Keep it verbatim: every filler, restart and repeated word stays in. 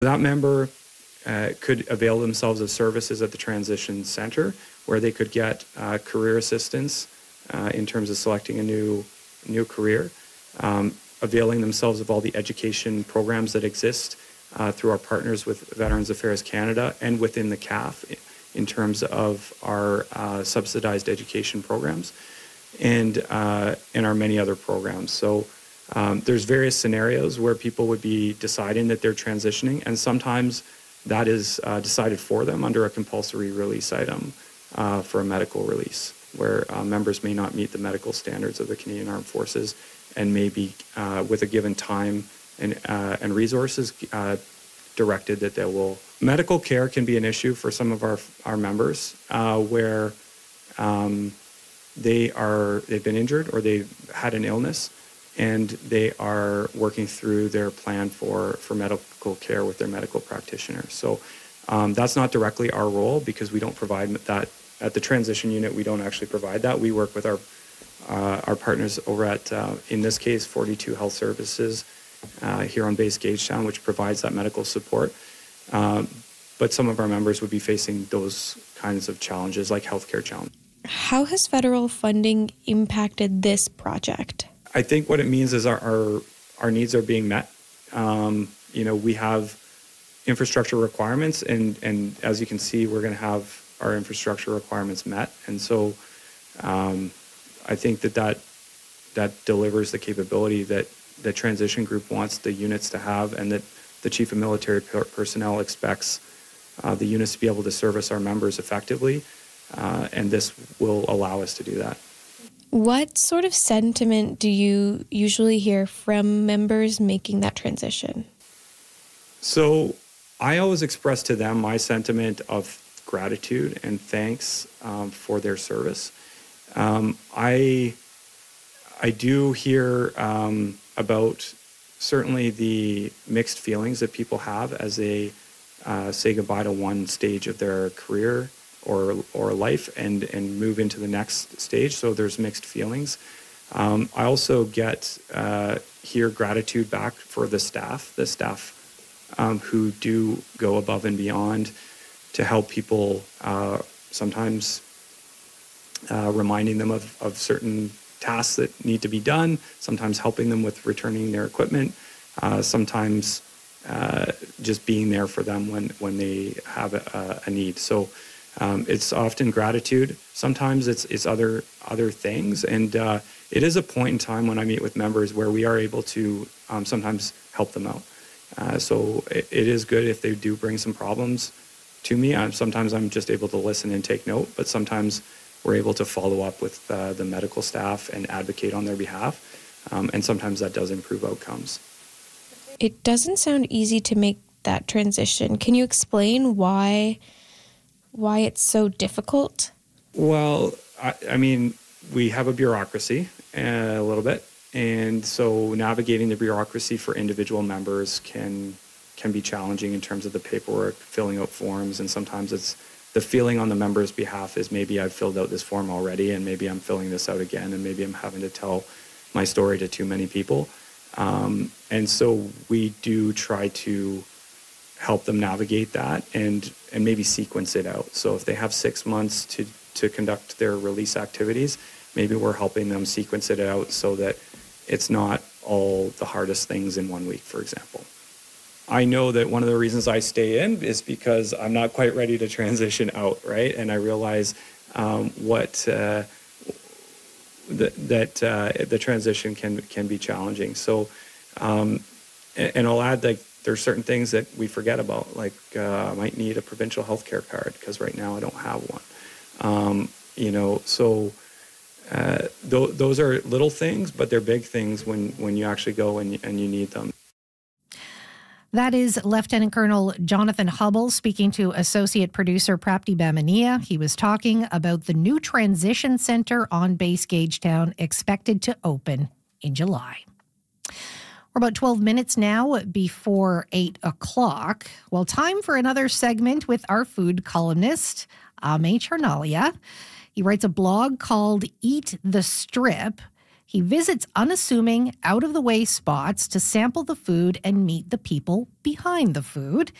That member uh, could avail themselves of services at the Transition Centre where they could get uh, career assistance uh, in terms of selecting a new new career, um, availing themselves of all the education programs that exist uh, through our partners with Veterans Affairs Canada and within the C A F in terms of our uh, subsidized education programs and uh, and our many other programs. So um, there's various scenarios where people would be deciding that they're transitioning, and sometimes that is uh, decided for them under a compulsory release item uh, for a medical release, where uh, members may not meet the medical standards of the Canadian Armed Forces and may be, uh, with a given time and, uh, and resources, uh, directed that they will. Medical care can be an issue for some of our our members uh, where um, they are, they've been injured or they've had an illness and they are working through their plan for, for medical care with their medical practitioner. So um, that's not directly our role because we don't provide that. At the transition unit, we don't actually provide that. We work with our uh, our partners over at, uh, in this case, forty-two Health Services uh, here on base Gagetown, which provides that medical support. Um, but some of our members would be facing those kinds of challenges, like healthcare challenges. How has federal funding impacted this project? I think what it means is our our, our needs are being met. Um, you know, we have infrastructure requirements, and, and as you can see, we're going to have our infrastructure requirements met. And so um, I think that, that that delivers the capability that the transition group wants the units to have, and that the Chief of Military per- Personnel expects uh, the units to be able to service our members effectively. Uh, and this will allow us to do that. What sort of sentiment do you usually hear from members making that transition? So I always express to them my sentiment of gratitude and thanks um, for their service. Um, I I do hear um, about certainly the mixed feelings that people have as they uh, say goodbye to one stage of their career or or life and, and move into the next stage. So there's mixed feelings. Um, I also get uh, hear gratitude back for the staff, the staff um, who do go above and beyond to help people, uh, sometimes uh, reminding them of, of certain tasks that need to be done, sometimes helping them with returning their equipment, uh, sometimes uh, just being there for them when, when they have a, a need. So um, it's often gratitude. Sometimes it's it's other other things. And uh, it is a point in time when I meet with members where we are able to um, sometimes help them out. Uh, so it, it is good if they do bring some problems to me. I'm, sometimes I'm just able to listen and take note, but sometimes we're able to follow up with uh, the medical staff and advocate on their behalf. Um, and sometimes that does improve outcomes. It doesn't sound easy to make that transition. Can you explain why why it's so difficult? Well, I, I mean, we have a bureaucracy uh, a little bit. And so navigating the bureaucracy for individual members can can be challenging in terms of the paperwork, filling out forms, and sometimes it's the feeling on the member's behalf is maybe I've filled out this form already and maybe I'm filling this out again and maybe I'm having to tell my story to too many people. Um, and so we do try to help them navigate that and, and maybe sequence it out. So if they have six months to, to conduct their release activities, maybe we're helping them sequence it out so that it's not all the hardest things in one week, for example. I know that one of the reasons I stay in is because I'm not quite ready to transition out, right? And I realize um, what uh, th- that uh, the transition can can be challenging. So, um, and, and I'll add, like, there's certain things that we forget about, like uh, I might need a provincial healthcare card because right now I don't have one. Um, you know, so uh, th- those are little things, but they're big things when when you actually go and and you need them. That is Lieutenant Colonel Jonathan Hubble speaking to associate producer Prapti Bamania. He was talking about the new transition center on base Gagetown expected to open in July. We're about twelve minutes now before eight o'clock. Well, time for another segment with our food columnist, Ame Charnalia. He writes a blog called Eat the Strip. He visits unassuming, out-of-the-way spots to sample the food and meet the people behind the food.